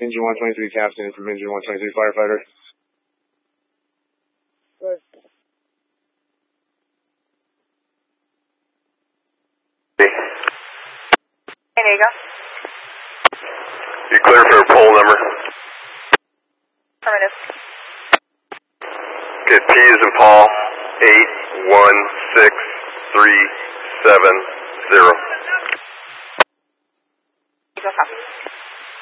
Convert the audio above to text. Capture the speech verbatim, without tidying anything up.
Engine one twenty-three captain from Engine one twenty-three firefighter. Good. Hey, there you go. You clear for a poll number? Affirmative. Okay, P is in Paul, eight one six three seven zero. Go copy.